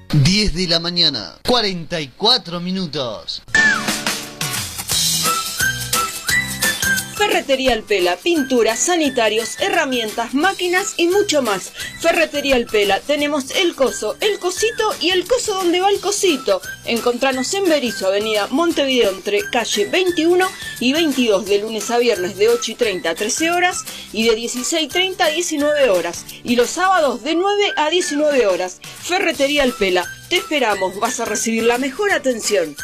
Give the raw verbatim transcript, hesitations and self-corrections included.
diez de la mañana, cuarenta y cuatro minutos. Ferretería El Pela, pinturas, sanitarios, herramientas, máquinas y mucho más. Ferretería El Pela, tenemos el coso, el cosito y el coso donde va el cosito. Encontranos en Berisso, avenida Montevideo, entre calle veintiuno y veintidós, de lunes a viernes de ocho y treinta a trece horas y de dieciséis y treinta a diecinueve horas. Y los sábados de nueve a diecinueve horas. Ferretería El Pela, te esperamos, vas a recibir la mejor atención.